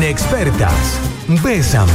Inexpertas, Bésame.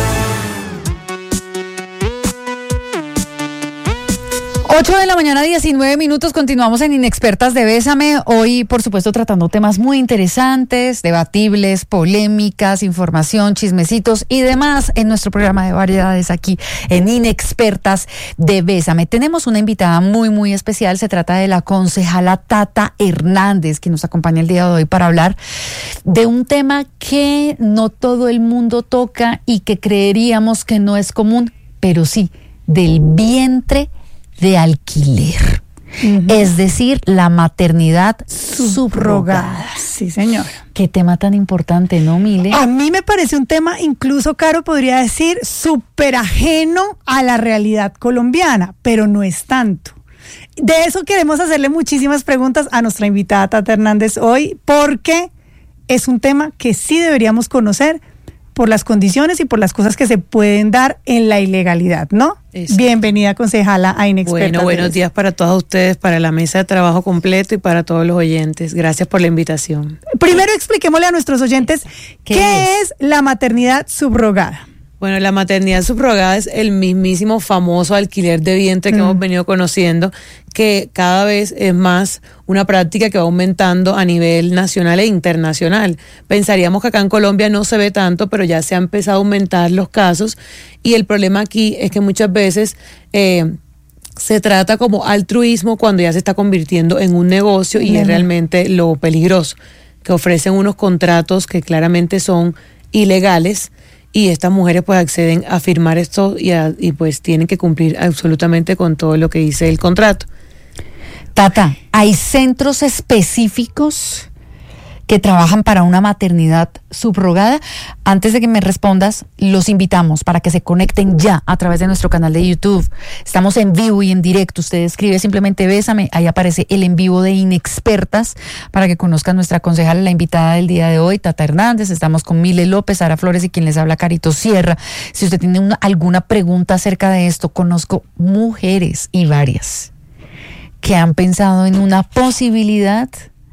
8:19 a.m, continuamos en Inexpertas de Bésame. Hoy, por supuesto, tratando temas muy interesantes, debatibles, polémicas, información, chismecitos y demás en nuestro programa de variedades aquí en Inexpertas de Bésame. Tenemos una invitada muy, muy especial. Se trata de la concejala Tata Hernández, que nos acompaña el día de hoy para hablar de un tema que no todo el mundo toca y que creeríamos que no es común, pero sí, del vientre de alquiler. Es decir, la maternidad subrogada. Sí, señor. Qué tema tan importante, ¿no, Mile? A mí me parece un tema, incluso, Caro, podría decir, súper ajeno a la realidad colombiana, pero no es tanto. De eso queremos hacerle muchísimas preguntas a nuestra invitada Tata Hernández hoy, porque es un tema que sí deberíamos conocer por las condiciones y por las cosas que se pueden dar en la ilegalidad, ¿no? Eso. Bienvenida, concejala, a Inexpertas. Bueno, buenos días para todos ustedes, para la mesa de trabajo completo y para todos los oyentes. Gracias por la invitación. Primero expliquémosle a nuestros oyentes qué es la maternidad subrogada. Bueno, la maternidad subrogada es el mismísimo famoso alquiler de vientre que hemos venido conociendo, que cada vez es más una práctica que va aumentando a nivel nacional e internacional. Pensaríamos que acá en Colombia no se ve tanto, pero ya se han empezado a aumentar los casos, y el problema aquí es que muchas veces se trata como altruismo cuando ya se está convirtiendo en un negocio, y es realmente lo peligroso, que ofrecen unos contratos que claramente son ilegales. Y estas mujeres pues acceden a firmar esto y pues tienen que cumplir absolutamente con todo lo que dice el contrato. Tata, ¿hay centros específicos que trabajan para una maternidad subrogada? Antes de que me respondas, los invitamos para que se conecten ya a través de nuestro canal de YouTube. Estamos en vivo y en directo. Usted escribe simplemente Bésame, ahí aparece el en vivo de Inexpertas para que conozcan nuestra concejala, la invitada del día de hoy, Tata Hernández. Estamos con Mile López, Sara Flores y quien les habla, Carito Sierra. Si usted tiene alguna pregunta acerca de esto, conozco mujeres y varias que han pensado en una posibilidad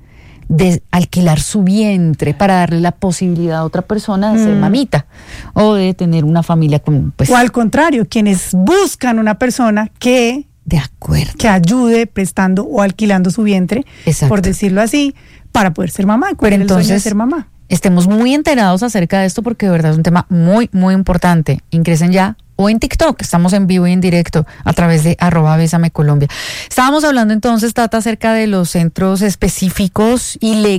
de alquilar su vientre para darle la posibilidad a otra persona de ser mamita o de tener una familia con, pues, o al contrario, quienes buscan una persona que de acuerdo, que ayude prestando o alquilando su vientre, por decirlo así, para poder ser mamá, pero entonces el sueño de ser mamá. Estemos muy enterados acerca de esto, porque de verdad es un tema muy, muy importante. Ingresen ya o en TikTok, estamos en vivo y en directo a través de @BésameColombia. Estábamos hablando entonces, Tata, acerca de los centros específicos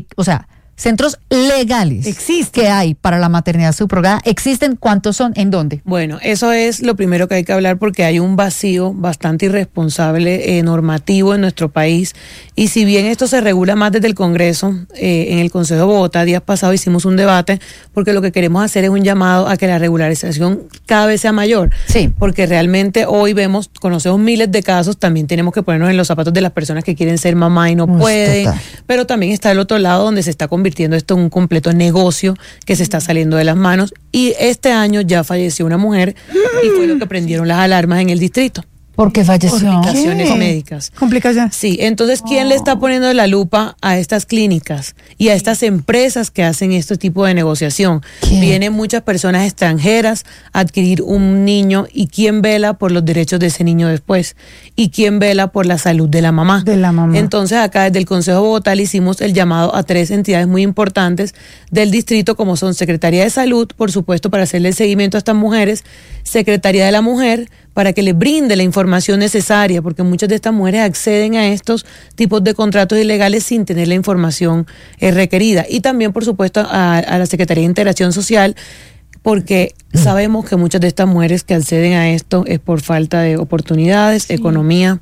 centros legales que hay para la maternidad subrogada. ¿Existen? ¿Cuántos son? ¿En dónde? Bueno, eso es lo primero que hay que hablar, porque hay un vacío bastante irresponsable normativo en nuestro país, y si bien esto se regula más desde el Congreso, en el Consejo de Bogotá, días pasados hicimos un debate, porque lo que queremos hacer es un llamado a que la regularización cada vez sea mayor, porque realmente hoy conocemos miles de casos. También tenemos que ponernos en los zapatos de las personas que quieren ser mamá y no pueden, pero también está el otro lado, donde se está convirtiendo esto en un completo negocio que se está saliendo de las manos. Y este año ya falleció una mujer, y fue lo que prendieron las alarmas en el distrito. ¿Por qué falleció? Complicaciones médicas. ¿Complicaciones? Sí, entonces, ¿quién le está poniendo la lupa a estas clínicas y a estas empresas que hacen este tipo de negociación? Vienen muchas personas extranjeras a adquirir un niño, y ¿quién vela por los derechos de ese niño después? ¿Y quién vela por la salud de la mamá? Entonces, acá desde el Consejo de Bogotá le hicimos el llamado a 3 entidades muy importantes del distrito, como son Secretaría de Salud, por supuesto, para hacerle el seguimiento a estas mujeres, Secretaría de la Mujer, para que les brinde la información necesaria, porque muchas de estas mujeres acceden a estos tipos de contratos ilegales sin tener la información requerida. Y también, por supuesto, a la Secretaría de Integración Social, porque sabemos que muchas de estas mujeres que acceden a esto es por falta de oportunidades, economía,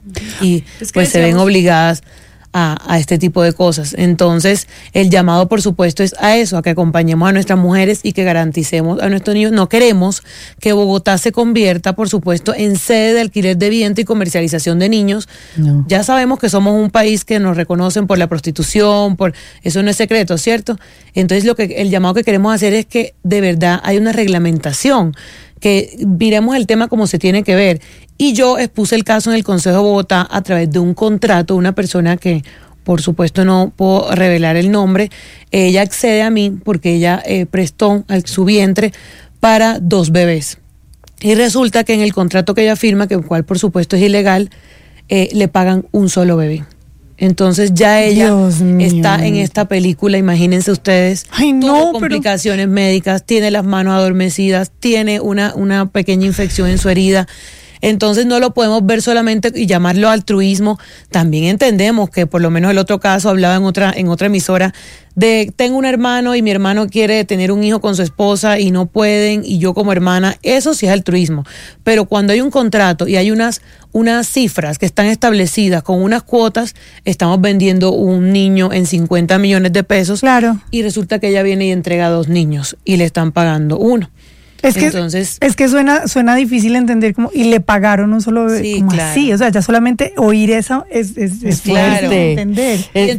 y pues se ven obligadas a este tipo de cosas. Entonces, el llamado, por supuesto, es a eso, a que acompañemos a nuestras mujeres y que garanticemos a nuestros niños. No queremos que Bogotá se convierta, por supuesto, en sede de alquiler de vientre y comercialización de niños. Ya sabemos que somos un país que nos reconocen por la prostitución, eso no es secreto, ¿cierto? Entonces, el llamado que queremos hacer es que de verdad hay una reglamentación, que miremos el tema como se tiene que ver. Y yo expuse el caso en el Consejo de Bogotá a través de un contrato, una persona que por supuesto no puedo revelar el nombre, ella accede a mí porque ella prestó su vientre para 2 bebés. Y resulta que en el contrato que ella firma, que el cual por supuesto es ilegal, le pagan un solo bebé. Entonces ya ella está en esta película, imagínense ustedes, tuvo complicaciones médicas, tiene las manos adormecidas, tiene una pequeña infección en su herida. Entonces no lo podemos ver solamente y llamarlo altruismo. También entendemos que por lo menos el otro caso hablaba en otra emisora de tengo un hermano y mi hermano quiere tener un hijo con su esposa y no pueden y yo como hermana, eso sí es altruismo. Pero cuando hay un contrato y hay unas cifras que están establecidas con unas cuotas, estamos vendiendo un niño en 50 millones de pesos. Claro. Y resulta que ella viene y entrega 2 niños y le están pagando 1. Entonces, es que suena difícil entender como y le pagaron un solo bebé, sí, como claro. Así, o sea, ya solamente oír eso es claro fuerte entender.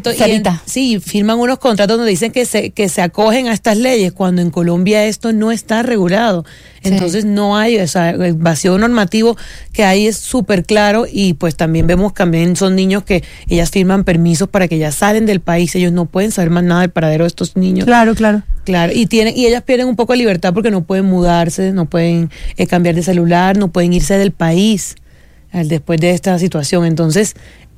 Sí, firman unos contratos donde dicen que se acogen a estas leyes cuando en Colombia esto no está regulado. Entonces no hay, o sea, el vacío normativo que hay es súper claro y pues también vemos son niños que ellas firman permisos para que ya salen del país, ellos no pueden saber más nada del paradero de estos niños. Claro. Claro, y ellas pierden un poco de libertad porque no pueden mudarse, no pueden cambiar de celular, no pueden irse del país después de esta situación. Entonces,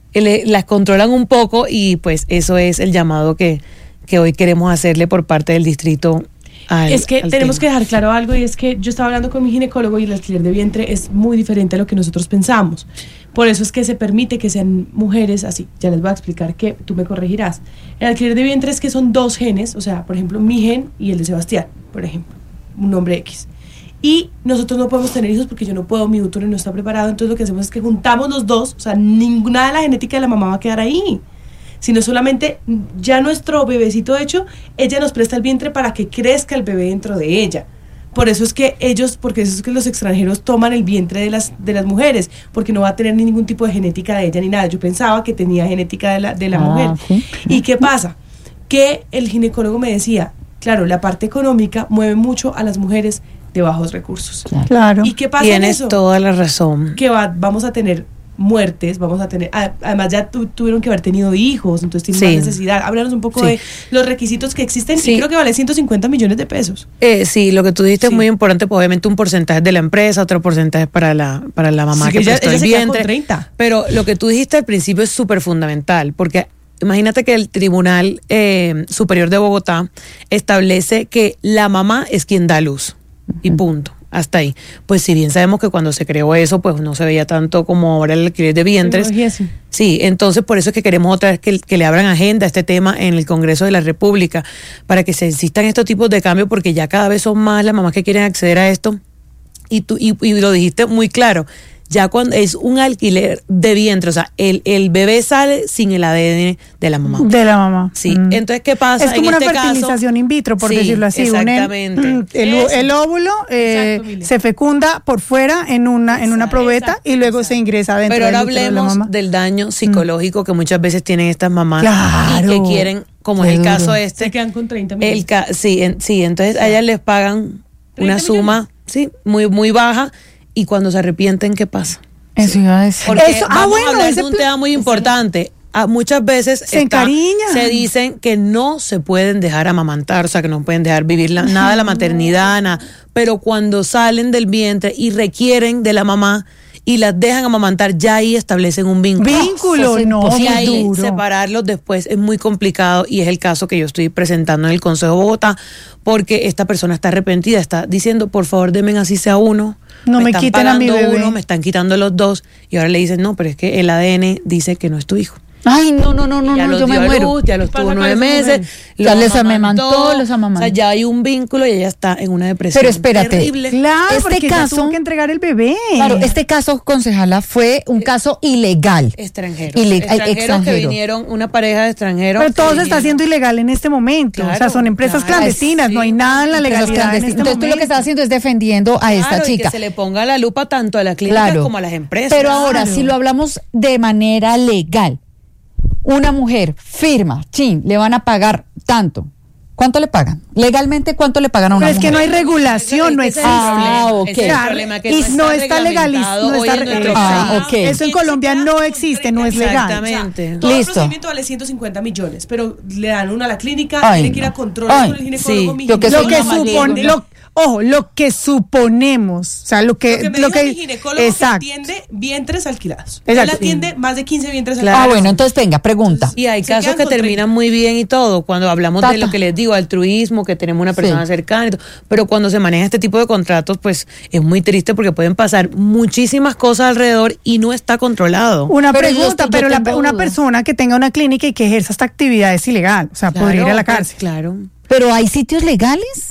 las controlan un poco y pues eso es el llamado que hoy queremos hacerle por parte del distrito. Es que tenemos que dejar claro algo, y es que yo estaba hablando con mi ginecólogo y el alquiler de vientre es muy diferente a lo que nosotros pensamos. Por eso es que se permite que sean mujeres así. Ya les voy a explicar que tú me corregirás. El alquiler de vientre es que son 2 genes, o sea, por ejemplo, mi gen y el de Sebastián, por ejemplo, un hombre X. Y nosotros no podemos tener hijos porque yo no puedo, mi útero no está preparado. Entonces lo que hacemos es que juntamos los 2, o sea, ninguna de la genética de la mamá va a quedar ahí, sino solamente ya nuestro bebecito hecho, ella nos presta el vientre para que crezca el bebé dentro de ella. Por eso es que porque eso es que los extranjeros toman el vientre de las mujeres, porque no va a tener ningún tipo de genética de ella ni nada. Yo pensaba que tenía genética de la mujer. ¿Sí? ¿Y qué pasa? Que el ginecólogo me decía, claro, la parte económica mueve mucho a las mujeres de bajos recursos. Claro. ¿Y qué pasa en eso? Tienes toda la razón. Que vamos a tener muertes, vamos a tener, además ya tuvieron que haber tenido hijos, entonces tienen más necesidad. Háblanos un poco de los requisitos que existen, y creo que vale 150 millones de pesos. Sí, lo que tú dijiste es muy importante, pues obviamente un porcentaje de la empresa, otro porcentaje para la mamá que prestó el vientre. 30. Pero lo que tú dijiste al principio es súper fundamental, porque imagínate que el Tribunal Superior de Bogotá establece que la mamá es quien da luz, y punto. Hasta ahí. Pues si bien sabemos que cuando se creó eso, pues no se veía tanto como ahora el alquiler de vientres. Sí, entonces por eso es que queremos otra vez que le abran agenda a este tema en el Congreso de la República, para que se existan estos tipos de cambios, porque ya cada vez son más las mamás que quieren acceder a esto. Y lo dijiste muy claro, ya cuando es un alquiler de vientre, o sea, el bebé sale sin el ADN de la mamá. De la mamá. Sí, entonces, ¿qué pasa? Es como en una este fertilización in vitro, por decirlo así. Exactamente. El óvulo se fecunda por fuera en una probeta y luego se ingresa dentro del útero de la mamá. Pero ahora hablemos del daño psicológico que muchas veces tienen estas mamás, claro, y que quieren, como es el caso se quedan con 30 millones. Sí, entonces a ellas les pagan una suma muy, muy baja. Y cuando se arrepienten, ¿qué pasa? Eso iba a decir. Porque vamos a hablar de un tema muy importante. Muchas veces se dicen que no se pueden dejar amamantar, o sea, que no pueden dejar vivir nada de la maternidad, nada. Pero cuando salen del vientre y requieren de la mamá y las dejan amamantar, ya ahí establecen un vínculo. No, y ahí duro. Separarlos después es muy complicado, y es el caso que yo estoy presentando en el Consejo de Bogotá, porque esta persona está arrepentida, está diciendo, por favor, denme así sea uno. No me quiten a mi bebé. Me están quitando los 2, y ahora le dicen, no, pero es que el ADN dice que no es tu hijo. Ay, no, yo me muero. Ya los tuvo 9 meses. Ya les amamantó, los amamantó. O sea, ya hay un vínculo y ella está en una depresión. Pero espérate. Terrible. Claro, porque ella tuvo que entregar el bebé. Claro, este caso, concejala, fue un caso ilegal. Extranjero. Extranjero. Que vinieron, una pareja de extranjeros. Pero todo se está haciendo ilegal en este momento. Claro, o sea, son empresas clandestinas, no hay nada en la legalidad en este Entonces momento. tú lo que estás haciendo es defendiendo a esta chica. Y que se le ponga la lupa tanto a las clínicas como a las empresas. Pero ahora, si lo hablamos de manera legal, una mujer firma, le van a pagar tanto, ¿Cuánto le pagan? Legalmente, ¿cuánto le pagan a una Pero es que mujer? no hay regulación, no existe. Ok. Ese es el problema, que Y no está reglamentado legalizado. hoy en nuestro país. ok. Eso en Colombia no existe, no es legal. Exactamente. Todo el Listo. procedimiento vale 150 millones, pero le dan uno a la clínica, Ay, tiene que ir a no. controles Ay, con el ginecólogo. sí. Mi Lo que ginecólogo Lo que Soy una supone, lo que suponemos, o sea, Lo que me dijo mi ginecólogo exacto. que atiende vientres alquilados. Exacto. Él atiende más de 15 vientres Claro. alquilados. Bueno, entonces venga, pregunta. Y hay Se casos quedan que con terminan 30. muy bien y todo, cuando hablamos de Tata. lo que les digo, altruismo, que tenemos una persona Sí. cercana y todo, pero cuando se maneja este tipo de contratos, pues es muy triste porque pueden pasar muchísimas cosas alrededor y no está controlado. Una Pero yo pregunta, estoy- yo pero tengo una duda. persona que tenga una clínica y que ejerza esta actividad es ilegal, o sea, podría ir a la Pues, cárcel. claro. ¿Pero hay sitios legales?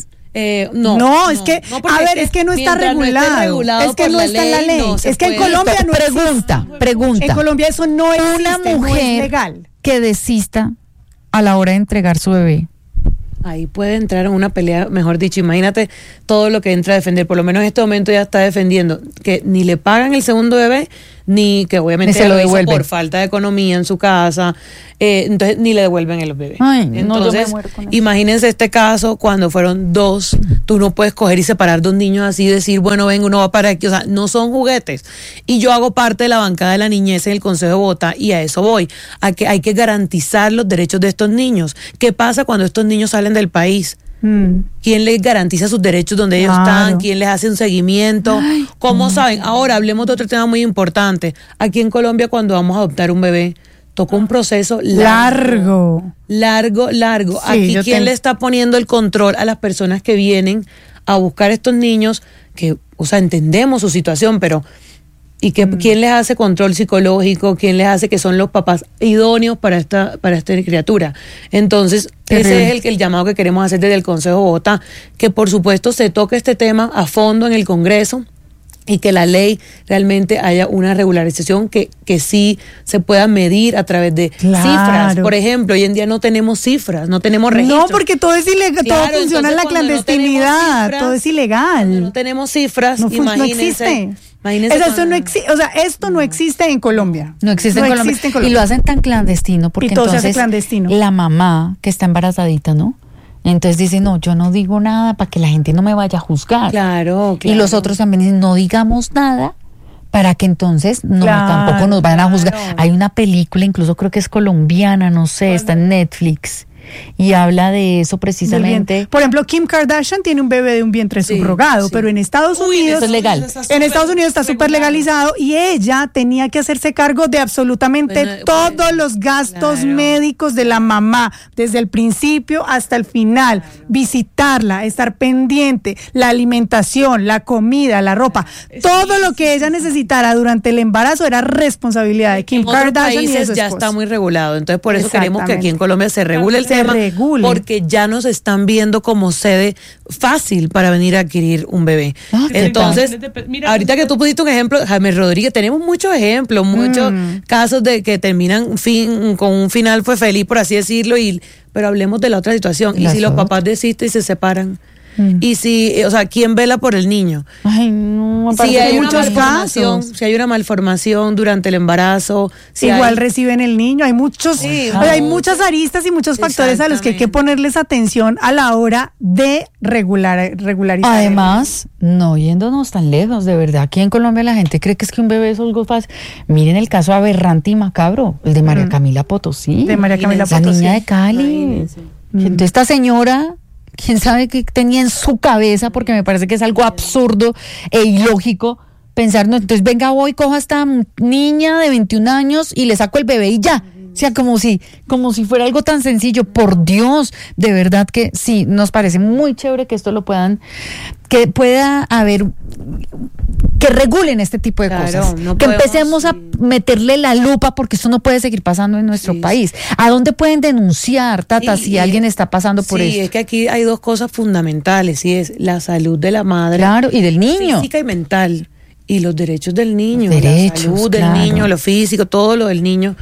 No, es que, porque a ver, es que no está mientras no esté regulado. regulado Es que por no está en la ley. no se Es que en puede. Colombia no Pregunta. En Colombia eso no existe, Una no es mujer legal. que desista a la hora de entregar su bebé. Ahí puede entrar en una pelea, mejor dicho, imagínate todo lo que entra a defender, por lo menos en este momento ya está defendiendo que ni le pagan el segundo bebé, ni que obviamente Ni se ella lo lo hizo devuelven. por falta de economía en su casa, entonces ni le devuelven el bebé. Ay, no, yo me Entonces, muero con eso. imagínense este caso cuando fueron dos, tú no puedes coger y separar dos niños así y decir, bueno, venga, uno va para aquí, o sea, no son juguetes. Y yo hago parte de la bancada de la niñez en el Consejo de Bogotá y a eso voy, a que hay que garantizar los derechos de estos niños. ¿Qué pasa cuando estos niños salen del país? ¿Quién les garantiza sus derechos donde ellos Claro. están? ¿Quién les hace un seguimiento? ¿Cómo saben? Ahora hablemos de otro tema muy importante. Aquí en Colombia, cuando vamos a adoptar un bebé, toca un proceso Largo. largo. Sí, Aquí, yo ¿quién tengo- le está poniendo el control a las personas que vienen a buscar estos niños? Que, o sea, entendemos su situación, pero ¿y quién les hace control psicológico? ¿Quién les hace que son los papás idóneos para esta criatura? Entonces, Terrible. ese es el llamado que queremos hacer desde el Consejo de Bogotá, que por supuesto se toque este tema a fondo en el Congreso y que la ley realmente haya una regularización que sí se pueda medir a través de Claro. cifras. Por ejemplo, hoy en día no tenemos cifras, no tenemos registros. No, porque todo es ilegal, Claro, todo funciona en la entonces, cuando no tenemos clandestinidad, cifras, todo es Cuando ilegal. no tenemos cifras, No imagínense. existe. Imagínense O sea, esto cuando- no existe, o sea, esto no existe en Colombia. No existe, en Colombia. existe en Colombia. Y lo hacen tan clandestino porque Y todo se hace entonces clandestino. la mamá que está embarazadita, ¿no? Entonces dice, no, yo no digo nada para que la gente no me vaya a juzgar. Claro. Y los otros también dicen, no digamos nada para que entonces no Claro, tampoco nos vayan a juzgar. claro. Hay una película, incluso creo que es colombiana, no sé, está en Netflix y habla de eso Del precisamente. vientre. Por ejemplo, Kim Kardashian tiene un bebé de un vientre Sí, subrogado, sí. pero en Estados Unidos eso es legal. En Estados Unidos está súper legalizado y ella tenía que hacerse cargo de absolutamente Bueno, todos los gastos claro. médicos de la mamá, desde el principio hasta el final. Visitarla, estar pendiente, la alimentación, la comida, la ropa, todo lo que ella necesitara durante el embarazo era responsabilidad de Kim En otros Kardashian y de países su ya esposo. está muy regulado, entonces por eso queremos que aquí en Exactamente. Colombia se regule el Se tema, regule. porque ya nos están viendo como sede fácil para venir a adquirir un bebé. Ah, ¿qué Entonces, Mira, ahorita que tú pusiste un ejemplo, Jaime Rodríguez, tenemos muchos ejemplos, muchos casos de que terminan con un final pues feliz, por así decirlo, pero hablemos de la otra situación. Y Las si los otras. papás desisten y se separan, y si, o sea, ¿quién vela por el niño? Ay, no, me Si parece hay que una muchos malformación, casos. si hay una malformación durante el embarazo, si Igual hay- reciben el niño, hay muchos, Sí, o sea, hay muchos. muchas aristas y muchos factores a los que hay que Exactamente. ponerles atención a la hora de regularizar. Además, no yéndonos tan lejos, de verdad, aquí en Colombia la gente cree que es que un bebé es algo fácil. Miren el caso aberrante y macabro, el de María Camila Potosí. De María Camila La Potosí. niña de Cali. Imagínense. Entonces esta señora, quién sabe qué tenía en su cabeza, porque me parece que es algo absurdo e ilógico pensar, no, entonces venga, voy, cojo a esta niña de 21 años y le saco el bebé y ya. O sea, como si fuera algo tan sencillo. Por Dios, de verdad que sí, nos parece muy chévere que esto lo puedan, que pueda haber, que regulen este tipo de Claro, cosas. no Que podemos, empecemos a sí. meterle la lupa, porque esto no puede seguir pasando en nuestro Sí, país. ¿A dónde pueden denunciar, Tata, Sí, si alguien está pasando por sí, esto? es que aquí hay dos cosas fundamentales, y es la salud de la madre, Claro, y del niño. física y mental, y los derechos del niño, Derechos, la salud del claro. niño, lo físico, todo lo del niño.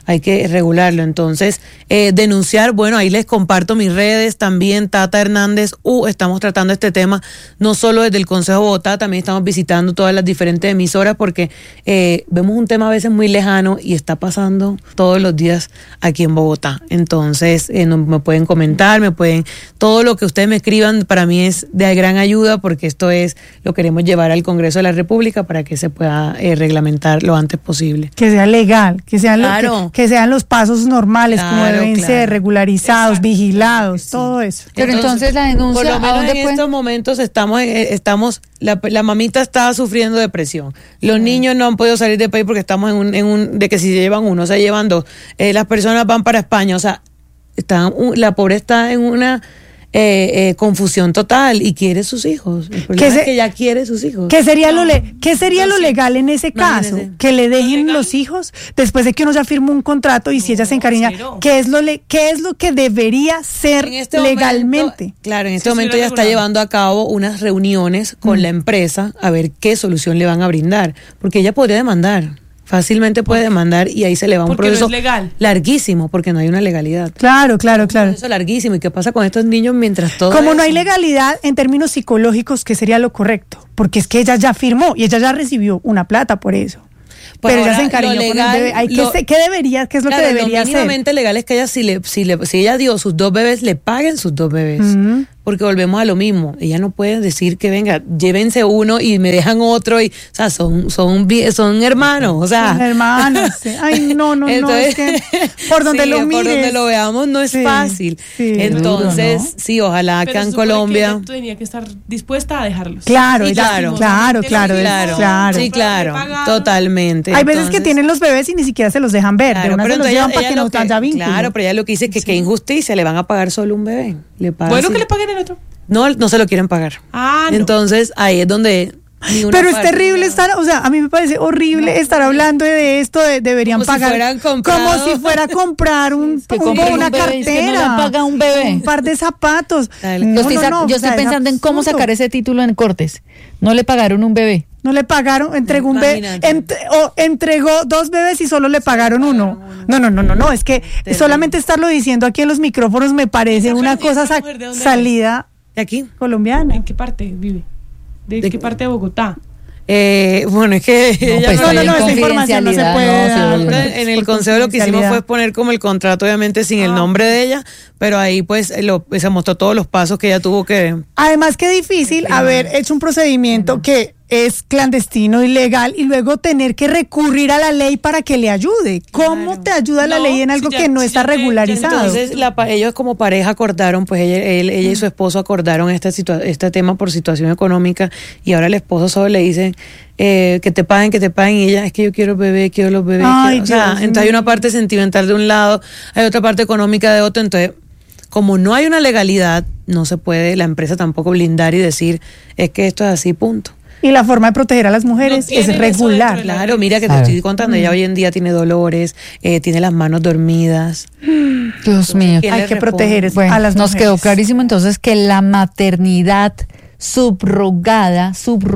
hay que regularlo. Entonces, denunciar, bueno, ahí les comparto mis redes también, Tata Hernández estamos tratando este tema no solo desde el Consejo de Bogotá, también estamos visitando todas las diferentes emisoras porque vemos un tema a veces muy lejano y está pasando todos los días aquí en Bogotá. Entonces, me pueden comentar, todo lo que ustedes me escriban para mí es de gran ayuda porque esto lo queremos llevar al Congreso de la República para que se pueda reglamentar lo antes posible. Que sea legal, que sean que sean los pasos normales, como deben ser, regularizados, vigilados, todo eso. Pero entonces la denuncia, por lo menos en estos momentos estamos la mamita está sufriendo depresión. Los niños no han podido salir del país porque estamos de que si se llevan uno, se llevan dos. Las personas van para España, o sea, la pobre está en una confusión total y quiere sus hijos. El problema es que ya quiere sus hijos. ¿Qué sería lo legal en ese caso? Que le dejen los hijos después de que uno ya firmó un contrato y si ella se encariña, ¿qué es lo que debería ser legalmente? En este momento ella está llevando a cabo unas reuniones con la empresa a ver qué solución le van a brindar, porque ella podría demandar. Fácilmente puede demandar y ahí se le va un proceso larguísimo porque no hay una legalidad. Claro. Un proceso larguísimo. ¿Y qué pasa con estos niños mientras todo Como no hay legalidad en términos psicológicos, ¿qué sería lo correcto? Porque es que ella ya firmó y ella ya recibió una plata por eso. Pero ella se encariñó con el bebé. ¿Qué es lo que debería hacer? Lo mínimamente legal es que ella, si ella dio sus 2 bebés, le paguen sus 2 bebés. Porque volvemos a lo mismo. Ella no puede decir que venga, llévense uno y me dejan otro. O sea, son hermanos. O sea. Son hermanos. Sí. Ay, no. Entonces, es que por donde lo mires. Por donde lo veamos no es fácil. Sí, entonces, ¿no? Sí, ojalá acá en Colombia. Que tenía que estar dispuesta a dejarlos. Claro. Sí, claro. Totalmente. Hay veces que tienen los bebés y ni siquiera se los dejan ver. Claro, pero se los llevan para que no haya vínculo. Claro, pero ella lo que dice es que injusticia, le van a pagar solo un bebé. Bueno, que le paguen el otro. No se lo quieren pagar. Entonces, ahí es donde... Pero es terrible a mí me parece horrible estar hablando de esto, deberían pagar como si fuera a comprar una cartera, no paga un bebé, un par de zapatos. Yo estoy pensando en cómo sacar ese título en cortes. No le pagaron un bebé. No le pagaron, entregó un bebé, entregó 2 bebés y solo le pagaron uno. No, es que solamente estarlo diciendo aquí en los micrófonos me parece una cosa salida de aquí colombiana. ¿En qué parte vive? ¿De qué parte de Bogotá? Bueno, es que esa información no se puede dar. En el consejo lo que hicimos fue poner como el contrato, obviamente sin el nombre de ella, pero ahí pues se mostró todos los pasos que ella tuvo que... Además, qué difícil haber hecho un procedimiento que es clandestino, ilegal, y luego tener que recurrir a la ley para que le ayude. ¿Cómo te ayuda la ley en algo que no está regularizado? Entonces, ellos como pareja acordaron, pues ella y su esposo acordaron este tema por situación económica, y ahora el esposo solo le dice que te paguen, y ella, es que yo quiero bebé, quiero los bebés. Entonces hay una parte sentimental de un lado, hay otra parte económica de otro, entonces... Como no hay una legalidad, no se puede la empresa tampoco blindar y decir, es que esto es así, punto. Y la forma de proteger a las mujeres es regular. Claro, mira que te estoy contando, ella hoy en día tiene dolores, tiene las manos dormidas. Dios mío. Hay que proteger a las mujeres. Nos quedó clarísimo entonces que la maternidad subrogada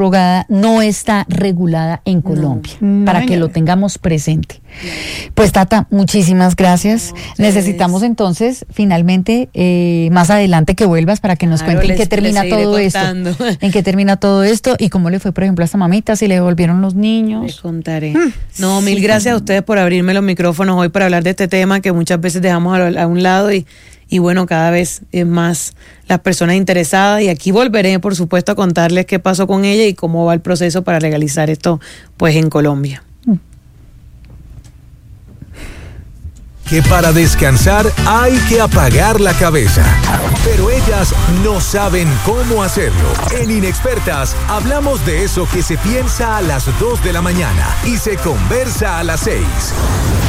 no está regulada en Colombia, para que lo tengamos presente. Pues Tata, muchísimas gracias. Necesitamos entonces finalmente más adelante que vuelvas para que nos cuente en qué termina todo esto. En qué termina todo esto y cómo le fue, por ejemplo, a esta mamita, si le devolvieron los niños. Les contaré. Mil gracias a ustedes por abrirme los micrófonos hoy para hablar de este tema que muchas veces dejamos a un lado y bueno, cada vez es más las personas interesadas, y aquí volveré, por supuesto, a contarles qué pasó con ella y cómo va el proceso para legalizar esto, pues, en Colombia. Que para descansar hay que apagar la cabeza. Pero ellas no saben cómo hacerlo. En Inexpertas hablamos de eso que se piensa a las 2 de la mañana y se conversa a las 6.